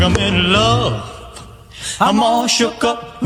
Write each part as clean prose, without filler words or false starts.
I'm in love. I'm all shook up.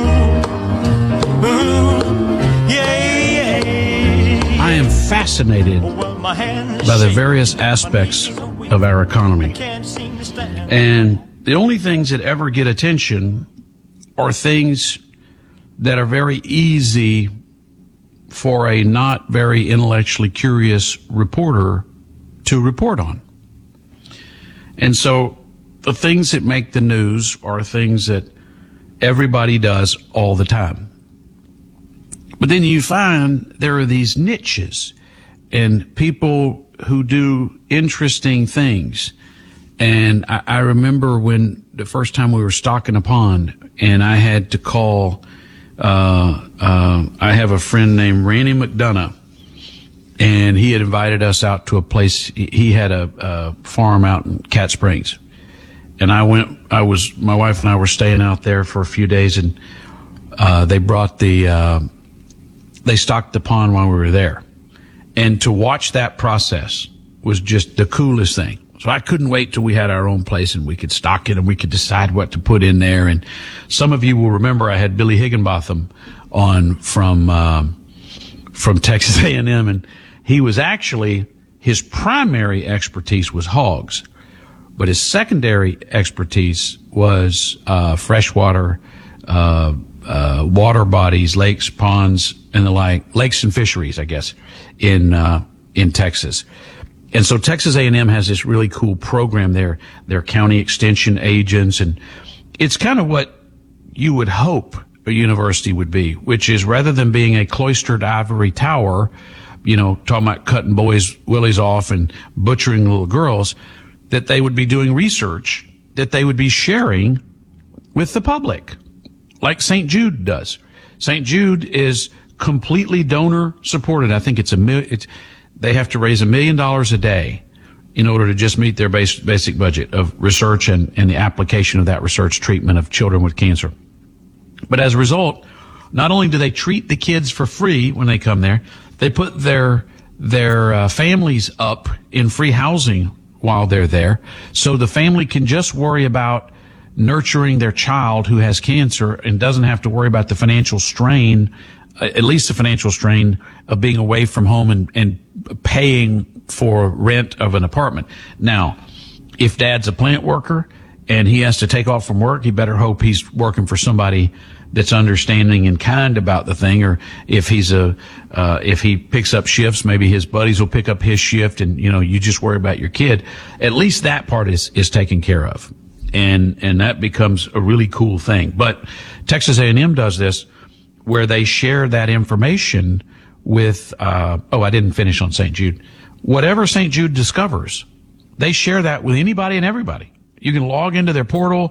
I am fascinated by the various aspects of our economy. And the only things that ever get attention are things that are very easy for a not very intellectually curious reporter to report on. And so the things that make the news are things that everybody does all the time. But then you find there are these niches and people who do interesting things. And I remember when the first time we were stocking a pond and I had to call, I have a friend named Randy McDonough, and he had invited us out to a place. He had a farm out in Cat Springs. And my wife and I were staying out there for a few days, and they brought they stocked the pond while we were there. And to watch that process was just the coolest thing. So I couldn't wait till we had our own place and we could stock it and we could decide what to put in there. And some of you will remember I had Billy Higginbotham on from Texas A&M, and he was actually, his primary expertise was hogs, but his secondary expertise was freshwater, water bodies, lakes, ponds, and the like, lakes and fisheries, I guess, in Texas. And so Texas A&M has this really cool program there. They're county extension agents, and it's kind of what you would hope a university would be, which is rather than being a cloistered ivory tower, talking about cutting boys' willies off and butchering little girls, that they would be doing research that they would be sharing with the public, like St. Jude does. St. Jude is completely donor supported. I think they have to raise $1 million a day in order to just meet their basic budget of research and the application of that research treatment of children with cancer. But as a result, not only do they treat the kids for free when they come there, they put their families up in free housing while they're there, so the family can just worry about nurturing their child who has cancer and doesn't have to worry about the financial strain, at least the financial strain of being away from home and paying for rent of an apartment. Now, if dad's a plant worker and he has to take off from work, he better hope he's working for somebody that's understanding and kind about the thing. Or if if he picks up shifts, maybe his buddies will pick up his shift, and you just worry about your kid. At least that part is taken care of. And that becomes a really cool thing. But Texas A&M does this where they share that information with, I didn't finish on St. Jude. Whatever St. Jude discovers, they share that with anybody and everybody. You can log into their portal.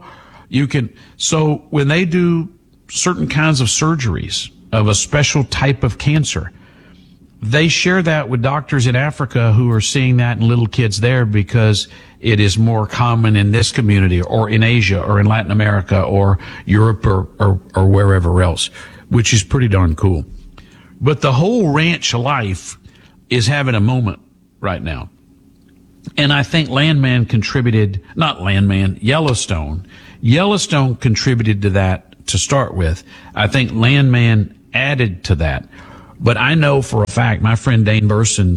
So when they do certain kinds of surgeries of a special type of cancer, they share that with doctors in Africa who are seeing that in little kids there because it is more common in this community or in Asia or in Latin America or Europe or wherever else, which is pretty darn cool. But the whole ranch life is having a moment right now. And I think Yellowstone contributed to that to start with. I think Landman added to that. But I know for a fact, my friend Dane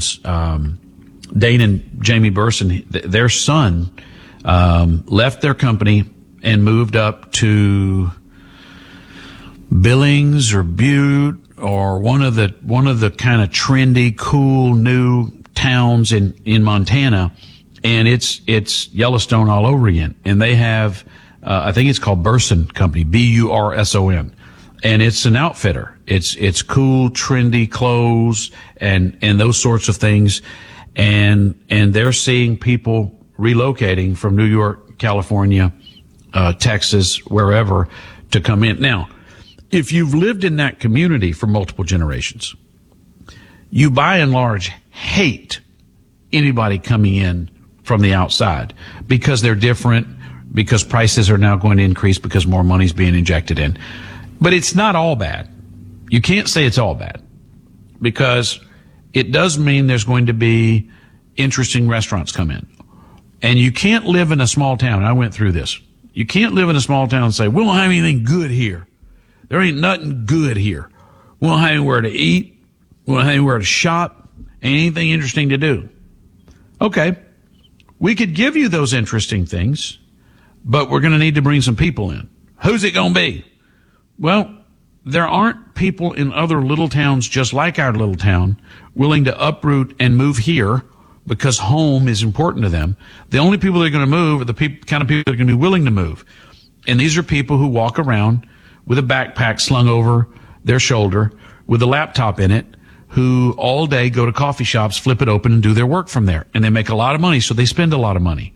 and Jamie Burson, their son, left their company and moved up to Billings or Butte or one of the kind of trendy, cool, new towns in Montana. And it's Yellowstone all over again. And they have, I think it's called Burson Company, Burson. And it's an outfitter. It's cool, trendy clothes and those sorts of things. And they're seeing people relocating from New York, California, Texas, wherever to come in. Now, if you've lived in that community for multiple generations, you by and large hate anybody coming in from the outside because they're different, because prices are now going to increase because more money's being injected in. But it's not all bad. You can't say it's all bad because it does mean there's going to be interesting restaurants come in. And you can't live in a small town. I went through this. You can't live in a small town and say, we don't have anything good here. There ain't nothing good here. We don't have anywhere to eat. We don't have anywhere to shop. Ain't anything interesting to do. Okay. We could give you those interesting things, but we're going to need to bring some people in. Who's it going to be? Well, there aren't people in other little towns just like our little town willing to uproot and move here because home is important to them. The only people that are going to move are the kind of people that are going to be willing to move. And these are people who walk around with a backpack slung over their shoulder with a laptop in it, who all day go to coffee shops, flip it open, and do their work from there. And they make a lot of money, so they spend a lot of money.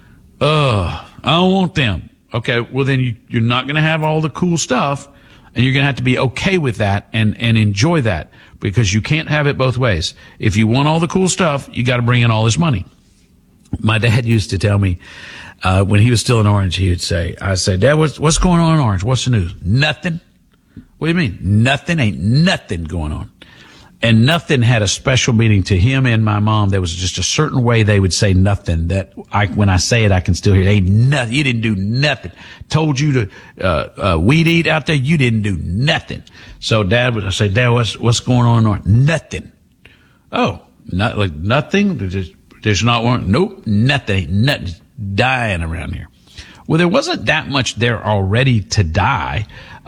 I don't want them. Okay, well then you're not going to have all the cool stuff, and you're going to have to be okay with that and enjoy that, because you can't have it both ways. If you want all the cool stuff, you got to bring in all this money. My dad used to tell me, when he was still in Orange, he would say, I said, Dad, what's going on in Orange? What's the news? Nothing. What do you mean? Nothing? Ain't nothing going on. And nothing had a special meaning to him and my mom. There was just a certain way they would say nothing that when I say it, I can still hear it. Ain't nothing. You didn't do nothing. Told you to, weed eat out there. You didn't do nothing. So Dad would say, Dad, what's going on in Orange? Nothing. Oh, not like nothing. There's not one. Nope. Nothing. Nothing. Dying around here. Well, there wasn't that much there already to die,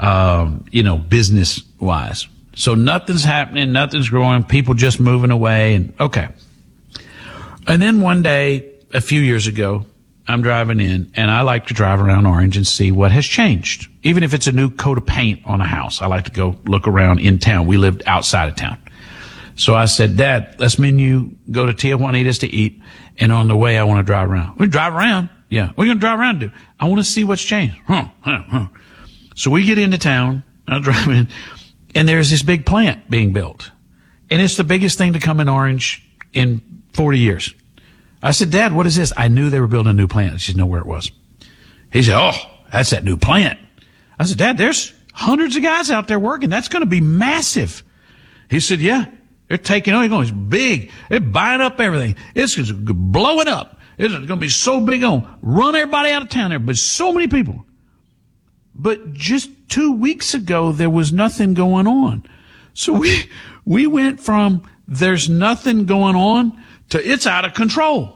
business wise. So nothing's happening, nothing's growing, people just moving away, and okay. And then one day, a few years ago, I'm driving in, and I like to drive around Orange and see what has changed. Even if it's a new coat of paint on a house, I like to go look around in town. We lived outside of town. So I said, Dad, let's go to Tia Juanita's to eat, and on the way I want to drive around. We drive around? Yeah. What are you going to drive around to? I want to see what's changed. So we get into town, I drive in, and there's this big plant being built. And it's the biggest thing to come in Orange in 40 years. I said, Dad, what is this? I knew they were building a new plant. I just didn't know where it was. He said, oh, that's that new plant. I said, Dad, there's hundreds of guys out there working. That's going to be massive. He said, yeah, they're taking on. It's big. They're buying up everything. It's blowing up. It's going to be so big on. Run everybody out of town there. But so many people. But just 2 weeks ago, there was nothing going on. So we went from there's nothing going on to it's out of control.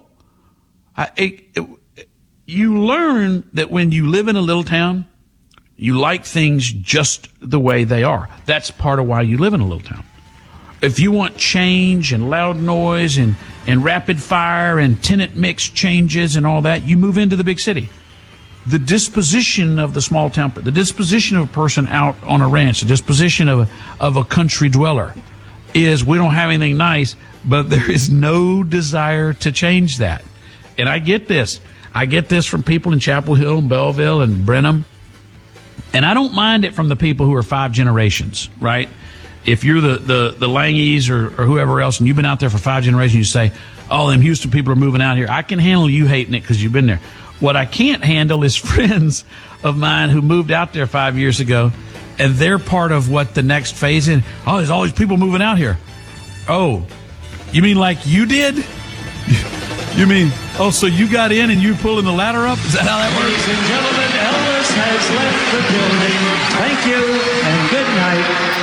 You learn that when you live in a little town, you like things just the way they are. That's part of why you live in a little town. If you want change and loud noise and rapid fire and tenant mix changes and all that, you move into the big city. The disposition of the small town, the disposition of a person out on a ranch, the disposition of a country dweller is we don't have anything nice, but there is no desire to change that. And I get this. I get this from people in Chapel Hill and Belleville and Brenham. And I don't mind it from the people who are 5 generations, right? If you're the Langies or whoever else and you've been out there for 5 generations, you say, oh, them Houston people are moving out here. I can handle you hating it because you've been there. What I can't handle is friends of mine who moved out there 5 years ago, and they're part of what the next phase in. Oh, there's all these people moving out here. Oh, you mean like you did? You mean, oh, so you got in and you pulling the ladder up? Is that how that works? Ladies and gentlemen, Elvis has left the building. Thank you and good night.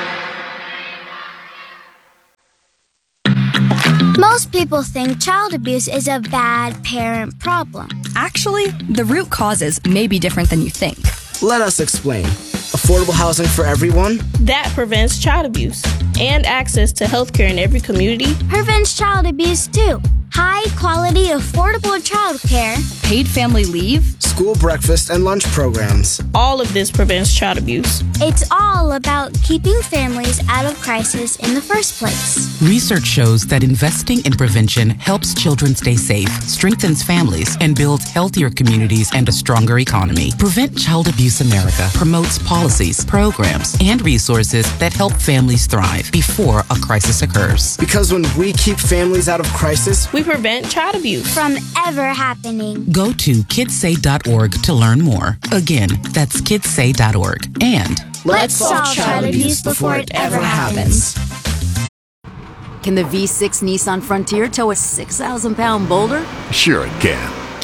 Most people think child abuse is a bad parent problem. Actually, the root causes may be different than you think. Let us explain. Affordable housing for everyone? That prevents child abuse and access to healthcare in every community. Prevents child abuse too. High quality, affordable childcare. Paid family leave. School breakfast and lunch programs. All of this prevents child abuse. It's all about keeping families out of crisis in the first place. Research shows that investing in prevention helps children stay safe, strengthens families, and builds healthier communities and a stronger economy. Prevent Child Abuse America promotes policies, programs, and resources that help families thrive before a crisis occurs. Because when we keep families out of crisis, we prevent child abuse from ever happening. Go to kidssay.org to learn more. Again, that's kidssay.org. And let's solve child abuse before it ever happens. Can the V6 Nissan Frontier tow a 6,000-pound boulder? Sure it can.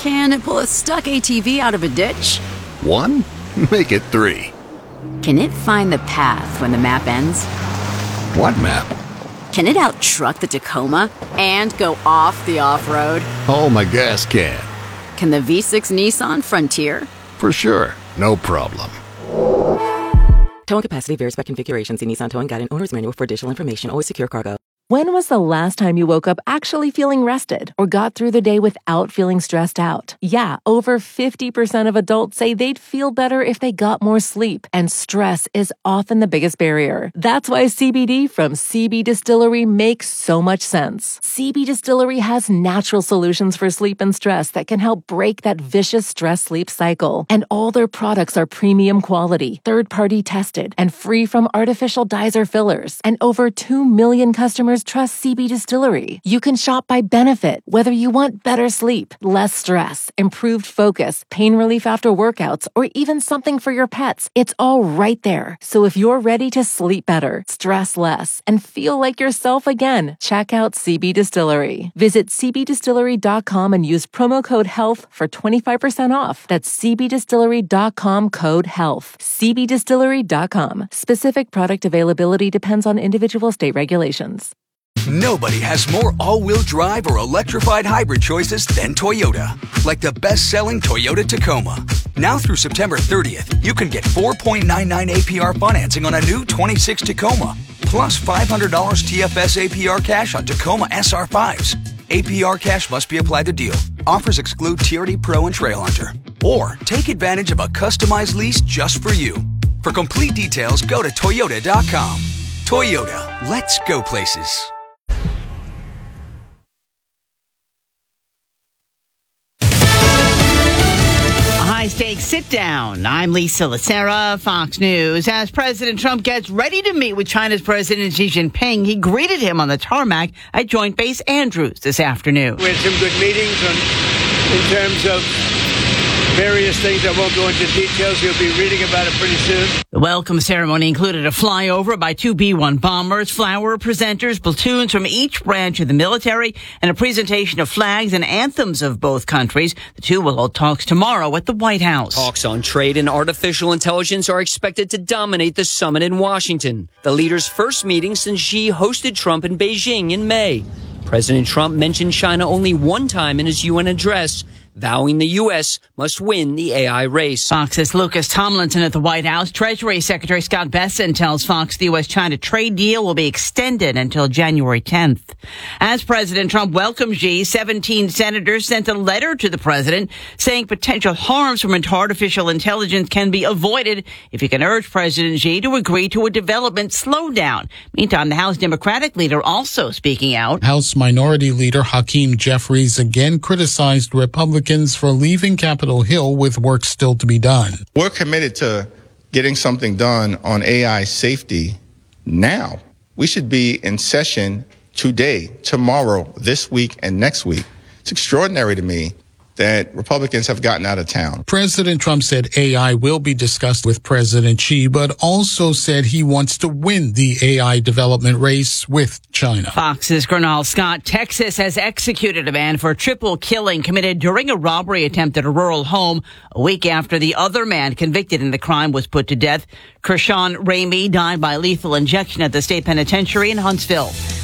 Can it pull a stuck ATV out of a ditch? 1? Make it 3. Can it find the path when the map ends? What map? Can it out-truck the Tacoma and go off the off-road? Oh, my gas can. Can the V6 Nissan Frontier? For sure. No problem. Towing capacity varies by configuration. See Nissan Towing Guide and Owner's Manual for additional information. Always secure cargo. When was the last time you woke up actually feeling rested or got through the day without feeling stressed out? Yeah, over 50% of adults say they'd feel better if they got more sleep, and stress is often the biggest barrier. That's why CBD from CB Distillery makes so much sense. CB Distillery has natural solutions for sleep and stress that can help break that vicious stress-sleep cycle. And all their products are premium quality, third-party tested, and free from artificial dyes or fillers. And over 2 million customers trust CB Distillery. You can shop by benefit, whether you want better sleep, less stress, improved focus, pain relief after workouts, or even something for your pets. It's all right there. So if you're ready to sleep better, stress less, and feel like yourself again, check out CB Distillery. Visit cbdistillery.com and use promo code HEALTH for 25% off. That's cbdistillery.com code HEALTH. cbdistillery.com. Specific product availability depends on individual state regulations. Nobody has more all-wheel drive or electrified hybrid choices than Toyota. Like the best-selling Toyota Tacoma. Now through September 30th, you can get 4.99 APR financing on a new 26 Tacoma, plus $500 TFS APR cash on Tacoma SR5s. APR cash must be applied to deal. Offers exclude TRD Pro and Trail Hunter. Or take advantage of a customized lease just for you. For complete details, go to Toyota.com. Toyota, let's go places. High-stakes sit-down. I'm Lisa Lacera, Fox News. As President Trump gets ready to meet with China's President Xi Jinping, he greeted him on the tarmac at Joint Base Andrews this afternoon. We had some good meetings in terms of various things. I won't go into details. You'll be reading about it pretty soon. The welcome ceremony included a flyover by 2 B-1 bombers, flower presenters, platoons from each branch of the military, and a presentation of flags and anthems of both countries. The two will hold talks tomorrow at the White House. Talks on trade and artificial intelligence are expected to dominate the summit in Washington, the leaders' first meeting since Xi hosted Trump in Beijing in May. President Trump mentioned China only one time in his UN address, vowing the U.S. must win the AI race. Fox's Lucas Tomlinson at the White House. Treasury Secretary Scott Bessent tells Fox the U.S.-China trade deal will be extended until January 10th. As President Trump welcomed Xi, 17 senators sent a letter to the president saying potential harms from artificial intelligence can be avoided if he can urge President Xi to agree to a development slowdown. Meantime, the House Democratic leader also speaking out. House Minority Leader Hakeem Jeffries again criticized Republicans for leaving Capitol Hill with work still to be done. We're committed to getting something done on AI safety now. We should be in session today, tomorrow, this week, and next week. It's extraordinary to me that Republicans have gotten out of town. President Trump said AI will be discussed with President Xi, but also said he wants to win the AI development race with China. Fox's Gernal Scott. Texas has executed a man for a triple killing committed during a robbery attempt at a rural home a week after the other man convicted in the crime was put to death. Kershawn Ramey died by lethal injection at the state penitentiary in Huntsville.